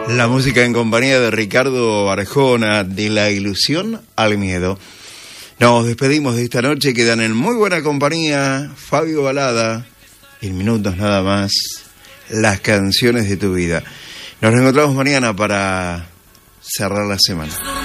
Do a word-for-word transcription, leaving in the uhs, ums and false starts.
La música en compañía de Ricardo Arjona, de la ilusión al miedo. Nos despedimos de esta noche, quedan en muy buena compañía Fabio Balada, en minutos nada más, las canciones de tu vida. Nos reencontramos mañana para cerrar la semana.